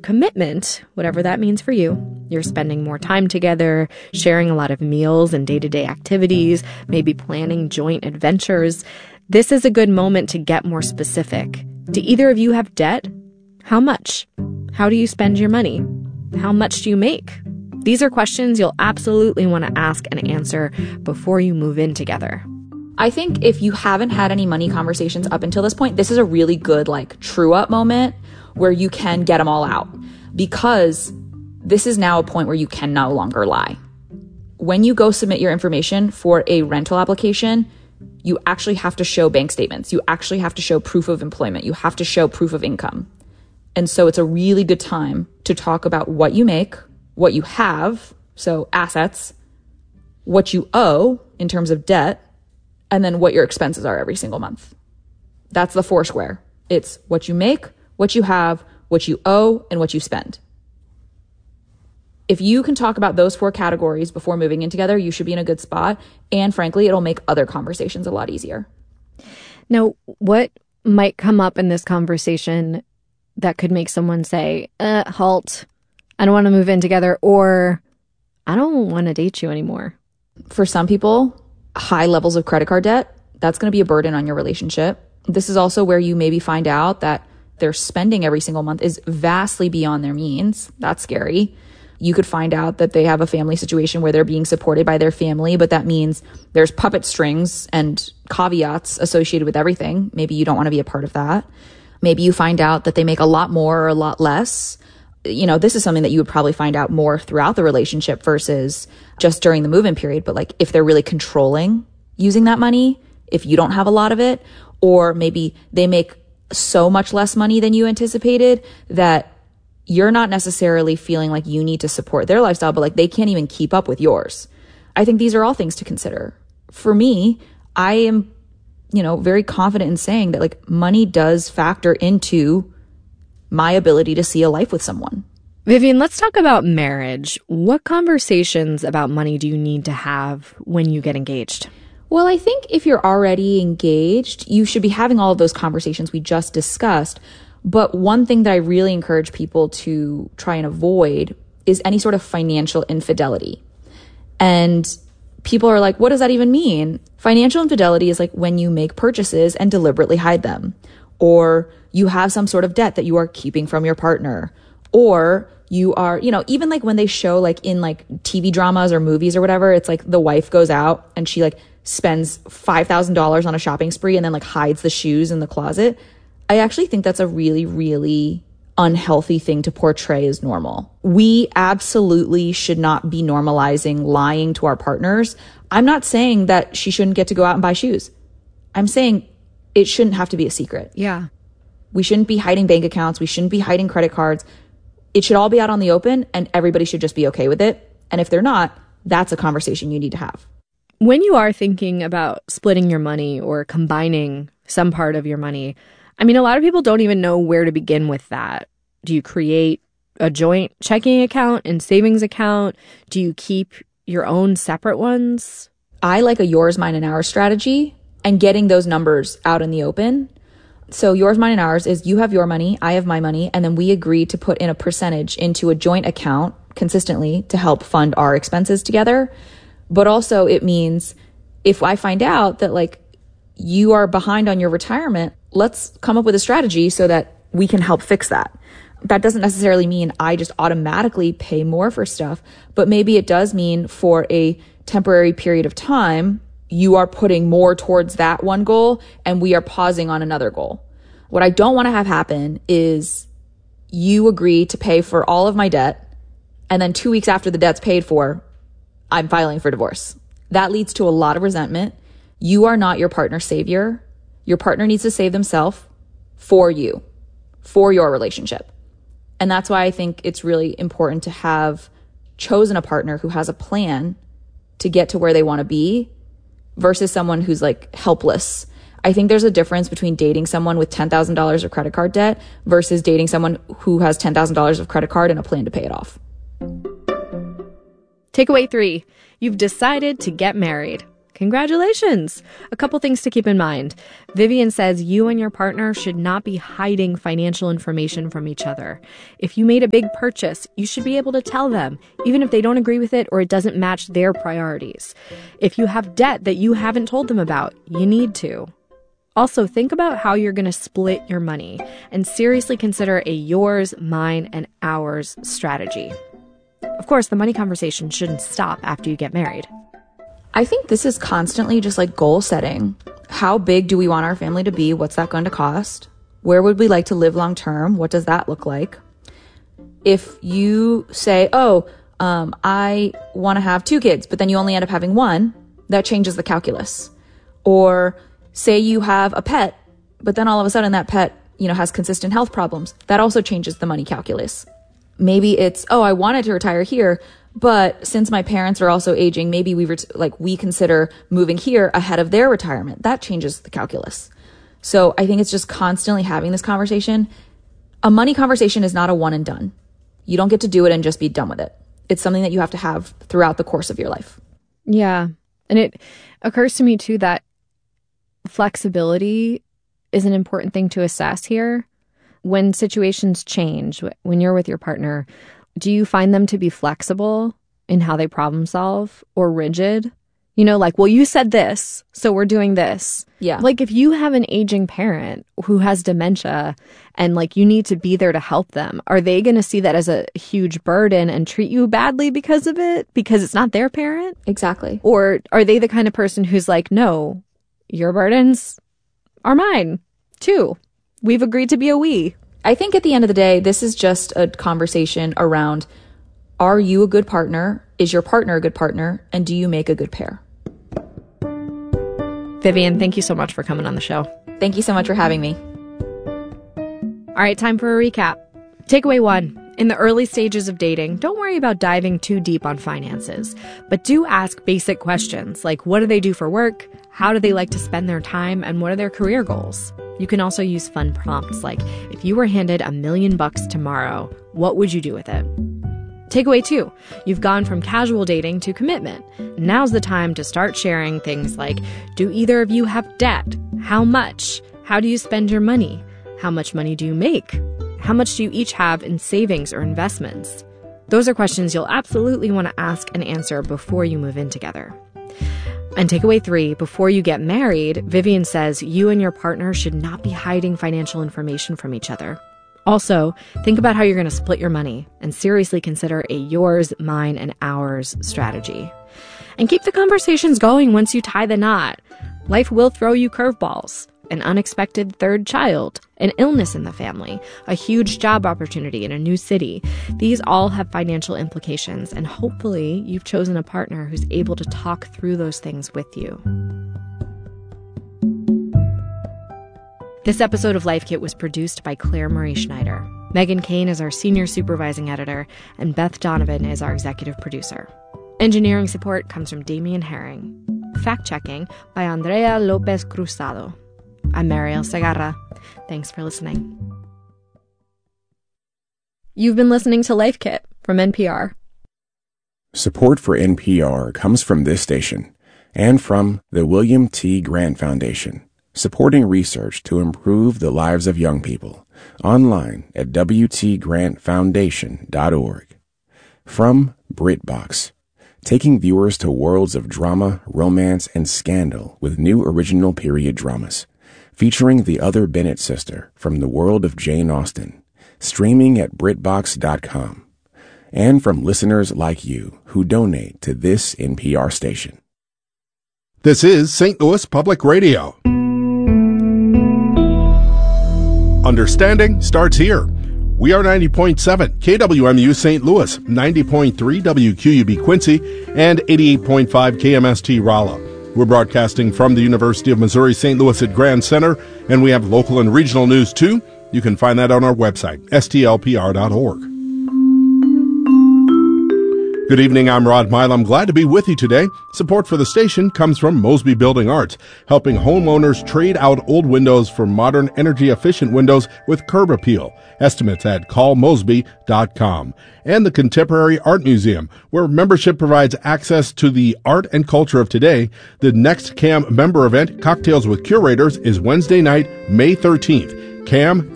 commitment, whatever that means for you. You're spending more time together, sharing a lot of meals and day-to-day activities, maybe planning joint adventures. This is a good moment to get more specific. Do either of you have debt? How much? How do you spend your money? How much do you make? These are questions you'll absolutely want to ask and answer before you move in together. I think if you haven't had any money conversations up until this point, this is a really good true up moment where you can get them all out, because this is now a point where you can no longer lie. When you go submit your information for a rental application, you actually have to show bank statements. You actually have to show proof of employment. You have to show proof of income. And so it's a really good time to talk about what you make, what you have, so assets, what you owe in terms of debt, and then what your expenses are every single month. That's the four square. It's what you make, what you have, what you owe, and what you spend. If you can talk about those four categories before moving in together, you should be in a good spot. And frankly, it'll make other conversations a lot easier. Now, what might come up in this conversation that could make someone say, halt, I don't want to move in together, or I don't want to date you anymore? For some people, high levels of credit card debt, that's going to be a burden on your relationship. This is also where you maybe find out that their spending every single month is vastly beyond their means. That's scary. You could find out that they have a family situation where they're being supported by their family, but that means there's puppet strings and caveats associated with everything. Maybe you don't want to be a part of that. Maybe you find out that they make a lot more or a lot less. This is something that you would probably find out more throughout the relationship versus just during the move-in period. But if they're really controlling using that money, if you don't have a lot of it, or maybe they make so much less money than you anticipated that you're not necessarily feeling like you need to support their lifestyle, but they can't even keep up with yours. I think these are all things to consider. For me, I am, very confident in saying that money does factor into my ability to see a life with someone. Vivian, let's talk about marriage. What conversations about money do you need to have when you get engaged? Well, I think if you're already engaged, you should be having all of those conversations we just discussed. But one thing that I really encourage people to try and avoid is any sort of financial infidelity. And people are like, what does that even mean? Financial infidelity is when you make purchases and deliberately hide them, or you have some sort of debt that you are keeping from your partner, or you are, even when they show in TV dramas or movies or whatever, it's the wife goes out and she spends $5,000 on a shopping spree and then hides the shoes in the closet. I actually think that's a really, really unhealthy thing to portray as normal. We absolutely should not be normalizing lying to our partners. I'm not saying that she shouldn't get to go out and buy shoes. I'm saying it shouldn't have to be a secret. Yeah. We shouldn't be hiding bank accounts. We shouldn't be hiding credit cards. It should all be out on the open and everybody should just be okay with it. And if they're not, that's a conversation you need to have. When you are thinking about splitting your money or combining some part of your money, a lot of people don't even know where to begin with that. Do you create a joint checking account and savings account? Do you keep your own separate ones? I like a yours, mine, and ours strategy and getting those numbers out in the open. So yours, mine, and ours is you have your money, I have my money, and then we agree to put in a percentage into a joint account consistently to help fund our expenses together. But also it means if I find out that you are behind on your retirement, let's come up with a strategy so that we can help fix that. That doesn't necessarily mean I just automatically pay more for stuff, but maybe it does mean for a temporary period of time, you are putting more towards that one goal and we are pausing on another goal. What I don't want to have happen is you agree to pay for all of my debt, and then 2 weeks after the debt's paid for, I'm filing for divorce. That leads to a lot of resentment. You are not your partner's savior. Your partner needs to save themselves for you, for your relationship. And that's why I think it's really important to have chosen a partner who has a plan to get to where they want to be versus someone who's helpless. I think there's a difference between dating someone with $10,000 of credit card debt versus dating someone who has $10,000 of credit card and a plan to pay it off. Takeaway 3, you've decided to get married. Congratulations! A couple things to keep in mind. Vivian says you and your partner should not be hiding financial information from each other. If you made a big purchase, you should be able to tell them, even if they don't agree with it or it doesn't match their priorities. If you have debt that you haven't told them about, you need to. Also, think about how you're going to split your money and seriously consider a yours, mine, and ours strategy. Of course, the money conversation shouldn't stop after you get married. I think this is constantly just like goal setting. How big do we want our family to be? What's that going to cost? Where would we like to live long term? What does that look like? If you say, I want to have 2 kids, but then you only end up having 1, that changes the calculus. Or say you have a pet, but then all of a sudden that pet, has consistent health problems. That also changes the money calculus. Maybe it's, I wanted to retire here, but since my parents are also aging, maybe we consider moving here ahead of their retirement. That changes the calculus. So I think it's just constantly having this conversation. A money conversation is not a one and done. You don't get to do it and just be done with it. It's something that you have to have throughout the course of your life. Yeah. And it occurs to me too that flexibility is an important thing to assess here. When situations change, when you're with your partner, do you find them to be flexible in how they problem solve or rigid? You said this, so we're doing this. Yeah. Like if you have an aging parent who has dementia and you need to be there to help them, are they going to see that as a huge burden and treat you badly because of it? Because it's not their parent? Exactly. Or are they the kind of person who's like, no, your burdens are mine too. We've agreed to be a we. I think at the end of the day, this is just a conversation around, are you a good partner? Is your partner a good partner? And do you make a good pair? Vivian, thank you so much for coming on the show. Thank you so much for having me. All right, time for a recap. Takeaway 1. In the early stages of dating, don't worry about diving too deep on finances, but do ask basic questions like what do they do for work? How do they like to spend their time? And what are their career goals? You can also use fun prompts like, if you were handed $1 million tomorrow, what would you do with it? Takeaway 2, you've gone from casual dating to commitment. Now's the time to start sharing things like, do either of you have debt? How much? How do you spend your money? How much money do you make? How much do you each have in savings or investments? Those are questions you'll absolutely want to ask and answer before you move in together. And takeaway 3, before you get married, Vivian says you and your partner should not be hiding financial information from each other. Also, think about how you're going to split your money and seriously consider a yours, mine, and ours strategy. And keep the conversations going once you tie the knot. Life will throw you curveballs. An unexpected third child, an illness in the family, a huge job opportunity in a new city. These all have financial implications, and hopefully you've chosen a partner who's able to talk through those things with you. This episode of Life Kit was produced by Claire Marie Schneider. Megan Kane is our senior supervising editor, and Beth Donovan is our executive producer. Engineering support comes from Damian Herring. Fact-checking by Andrea Lopez Cruzado. I'm Mariel Segarra. Thanks for listening. You've been listening to Life Kit from NPR. Support for NPR comes from this station and from the William T. Grant Foundation, supporting research to improve the lives of young people. Online at wtgrantfoundation.org. From BritBox, taking viewers to worlds of drama, romance, and scandal with new original period dramas. Featuring the other Bennett sister from the world of Jane Austen, streaming at BritBox.com. And from listeners like you who donate to this NPR station. This is St. Louis Public Radio. Understanding starts here. We are 90.7 KWMU St. Louis, 90.3 WQUB Quincy, and 88.5 KMST Rolla. We're broadcasting from the University of Missouri St. Louis at Grand Center, and we have local and regional news too. You can find that on our website, stlpr.org. Good evening, I'm Rod Mile. I'm glad to be with you today. Support for the station comes from Mosby Building Arts, helping homeowners trade out old windows for modern energy-efficient windows with curb appeal. Estimates at callmosby.com. And the Contemporary Art Museum, where membership provides access to the art and culture of today. The next CAM member event, Cocktails with Curators, is Wednesday night, May 13th.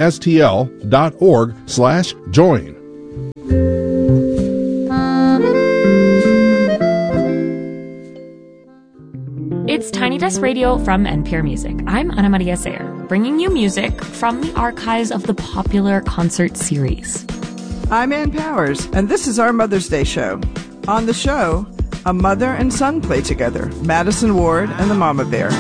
camstl.org/join. It's Tiny Desk Radio from NPR Music. I'm Ana Maria Sayer, bringing you music from the archives of the popular concert series. I'm Ann Powers, and this is our Mother's Day show. On the show, a mother and son play together, Madison Ward and the Mama Bear.